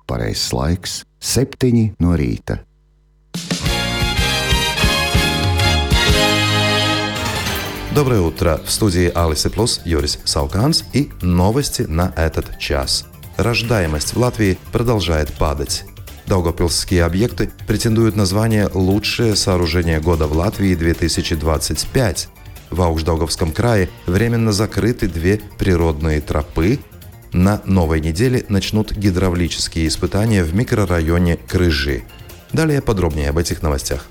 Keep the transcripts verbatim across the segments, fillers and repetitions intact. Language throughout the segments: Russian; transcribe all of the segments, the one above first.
Pareizais laiks - septiņi no rīta. Доброе утро! В студии Алисы Плюс Юрис Сауканс и новости на этот час. Рождаемость в Латвии продолжает падать. Даугавпилсские объекты претендуют на звание «Лучшее сооружение года в Латвии две тысячи двадцать пять». В Аugšdaugavskom крае временно закрыты две природные тропы. На новой неделе начнут гидравлические испытания в микрорайоне Крыжи. Далее подробнее об этих новостях.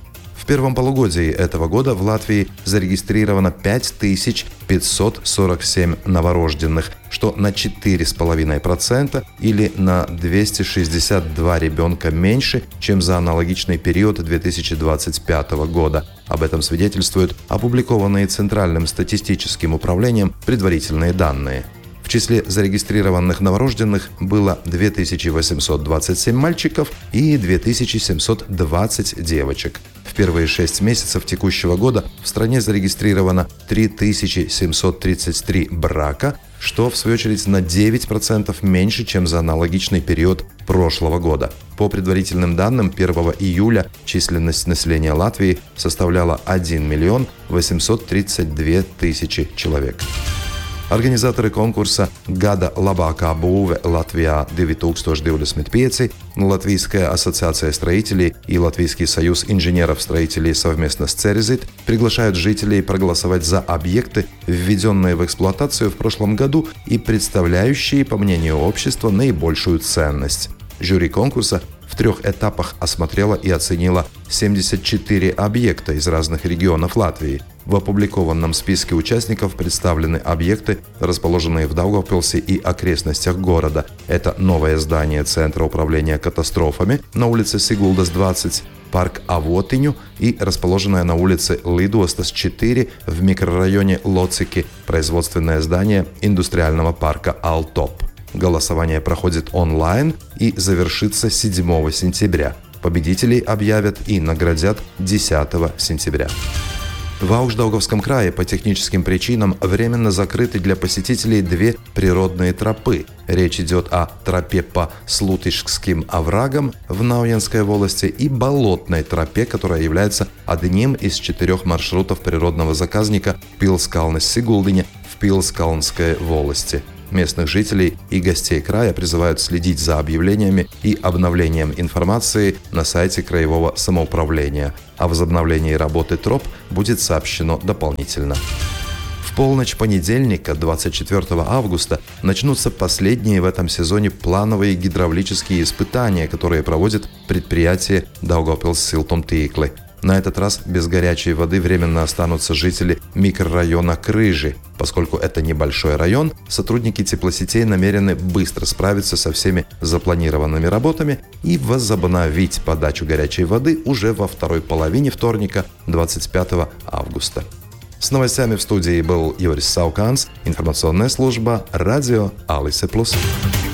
В первом полугодии этого года в Латвии зарегистрировано пять тысяч пятьсот сорок семь новорожденных, что на четыре целых пять десятых процента или на двести шестьдесят два ребенка меньше, чем за аналогичный период две тысячи двадцать пятого года. Об этом свидетельствуют опубликованные Центральным статистическим управлением предварительные данные. В числе зарегистрированных новорожденных было две тысячи восемьсот двадцать семь мальчиков и две тысячи семьсот двадцать девочек. В первые шесть месяцев текущего года в стране зарегистрировано три тысячи семьсот тридцать три брака, что в свою очередь на девять процентов меньше, чем за аналогичный период прошлого года. По предварительным данным, первого июля численность населения Латвии составляла один миллион восемьсот тридцать две тысячи человек. Организаторы конкурса «Gada labākā būve Latvijā две тысячи двадцать пять», Латвийская ассоциация строителей и Латвийский союз инженеров-строителей совместно с Церезит приглашают жителей проголосовать за объекты, введенные в эксплуатацию в прошлом году и представляющие, по мнению общества, наибольшую ценность. Жюри конкурса в трех этапах осмотрело и оценило семьдесят четыре объекта из разных регионов Латвии. В опубликованном списке участников представлены объекты, расположенные в Даугавпилсе и окрестностях города. Это новое здание Центра управления катастрофами на улице Сигулдас двадцать, парк Авотиню и расположенное на улице Лидостас четыре в микрорайоне Лоцики производственное здание индустриального парка Алтоп. Голосование проходит онлайн и завершится седьмого сентября. Победителей объявят и наградят десятого сентября. В Аugšdaugavskom крае по техническим причинам временно закрыты для посетителей две природные тропы. Речь идет о тропе по Слутишским оврагам в Наujенской волости и болотной тропе, которая является одним из четырех маршрутов природного заказника Пилскалнес-Сигулдине в Пилскалнской волости. Местных жителей и гостей края призывают следить за объявлениями и обновлением информации на сайте краевого самоуправления. О возобновлении работы троп будет сообщено дополнительно. В полночь понедельника, двадцать четвёртого августа, начнутся последние в этом сезоне плановые гидравлические испытания, которые проводит предприятие Daugavpils Siltumtīkli. На этот раз без горячей воды временно останутся жители микрорайона Крыжи. Поскольку это небольшой район, сотрудники теплосетей намерены быстро справиться со всеми запланированными работами и возобновить подачу горячей воды уже во второй половине вторника, двадцать пятого августа. С новостями в студии был Юрис Сауканс, информационная служба «Радио Алисы Плюс».